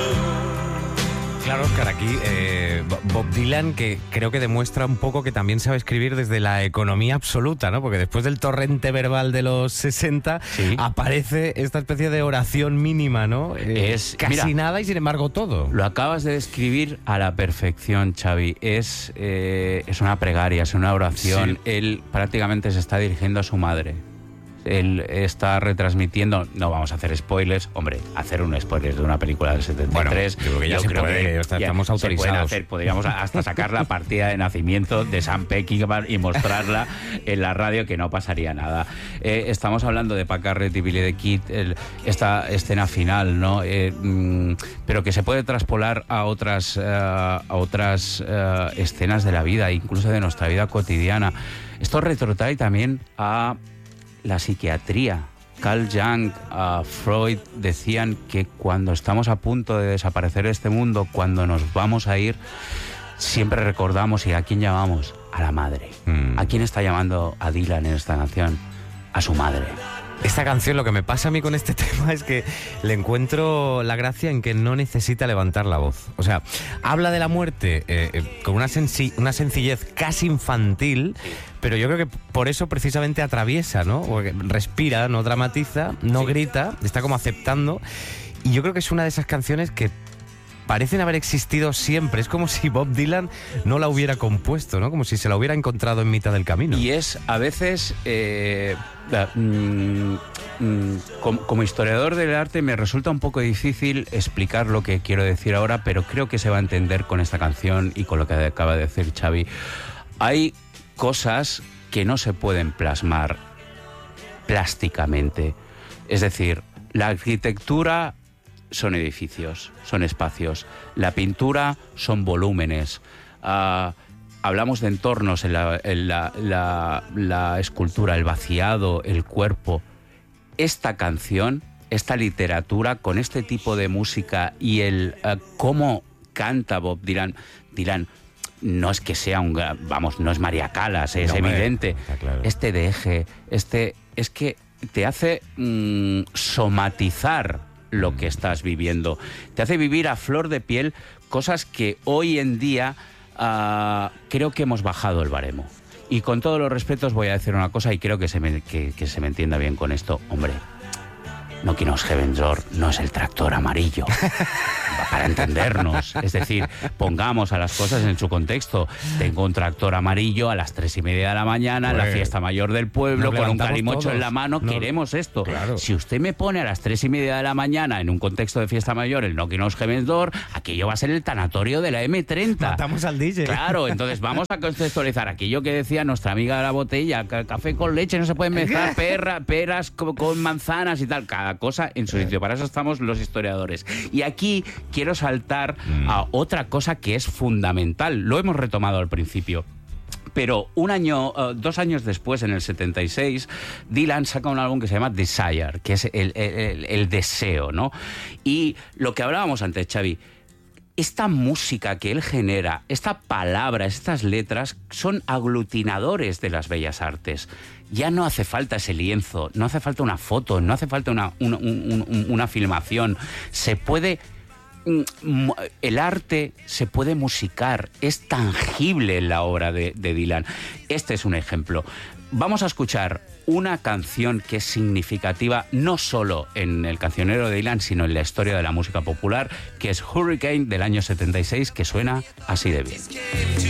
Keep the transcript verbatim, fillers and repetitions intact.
Claro, Óscar, aquí eh, Bob Dylan, que creo que demuestra un poco que también sabe escribir desde la economía absoluta, ¿no? Porque después del torrente verbal de los sesenta, sí, aparece esta especie de oración mínima, ¿no? Eh, es casi mira, nada y sin embargo todo. Lo acabas de describir a la perfección, Xavi. Es, eh, es una plegaria, es una oración. Sí. Él prácticamente se está dirigiendo a su madre. Él está retransmitiendo, no vamos a hacer spoilers, hombre, hacer un spoiler de una película del setenta y tres, bueno, yo creo que ya se creo puede, que está, ya estamos autorizados. Hacer, podríamos hasta sacar la partida de nacimiento de Sam Peckinpah y mostrarla en la radio, que no pasaría nada. Eh, estamos hablando de Pat Garrett y Billy the Kid, el, esta escena final, ¿no? Eh, mm, pero que se puede traspolar a otras, uh, a otras uh, escenas de la vida, incluso de nuestra vida cotidiana. Esto retrotrae también a la psiquiatría. Carl Jung, uh, Freud decían que cuando estamos a punto de desaparecer de este mundo, cuando nos vamos a ir, siempre recordamos, ¿y a quién llamamos? A la madre. Mm. ¿A quién está llamando a Dylan en esta canción? A su madre. Esta canción, lo que me pasa a mí con este tema es que le encuentro la gracia en que no necesita levantar la voz. O sea, habla de la muerte eh, eh, con una, sensi- una sencillez casi infantil, pero yo creo que por eso precisamente atraviesa, ¿no? Porque respira, no dramatiza, no sí. grita, está como aceptando. Y yo creo que es una de esas canciones que parecen haber existido siempre. Es como si Bob Dylan no la hubiera compuesto, ¿no? Como si se la hubiera encontrado en mitad del camino. Y es, a veces, eh, mm, mm, como, como historiador del arte, me resulta un poco difícil explicar lo que quiero decir ahora, pero creo que se va a entender con esta canción y con lo que acaba de decir Xavi. Hay cosas que no se pueden plasmar plásticamente. Es decir, la arquitectura son edificios, son espacios. La pintura son volúmenes. Uh, hablamos de entornos en, la, en la, la, la escultura, el vaciado, el cuerpo. Esta canción, esta literatura, con este tipo de música y el uh, cómo canta Bob Dylan, Dylan no es que sea un... Vamos, no es María Callas, es no, evidente. Me, claro. Este deje, este... Es que te hace mmm, somatizar lo que estás viviendo. Te hace vivir a flor de piel cosas que hoy en día uh, creo que hemos bajado el baremo. Y con todos los respetos voy a decir una cosa y creo que se me, que, que se me entienda bien con esto. Hombre, Knockin' on Heaven's Door no es el tractor amarillo. Para entendernos. Es decir, pongamos a las cosas en su contexto. Tengo un tractor amarillo a las tres y media de la mañana en la fiesta mayor del pueblo, con un calimocho todos en la mano. No, queremos esto. Claro. Si usted me pone a las tres y media de la mañana en un contexto de fiesta mayor el Knockin' on Heaven's Door, aquello va a ser el tanatorio de la eme treinta. Matamos al D J. Claro, entonces vamos a contextualizar aquello que decía nuestra amiga de la botella: café con leche, no se pueden mezclar perra, peras con, con manzanas y tal. Cada cosa en su sitio. Para eso estamos los historiadores. Y aquí quiero saltar mm. a otra cosa que es fundamental. Lo hemos retomado al principio. Pero un año, uh, dos años después, en el setenta y seis, Dylan saca un álbum que se llama Desire, que es el, el, el deseo, ¿no? Y lo que hablábamos antes, Xavi, esta música que él genera, esta palabra, estas letras, son aglutinadores de las bellas artes. Ya no hace falta ese lienzo, no hace falta una foto, no hace falta una, una, una, una filmación. Se puede... El arte se puede musicar, es tangible en la obra de, de Dylan. Este es un ejemplo. Vamos a escuchar una canción que es significativa no solo en el cancionero de Dylan, sino en la historia de la música popular, que es Hurricane del año setenta y seis, que suena así de bien.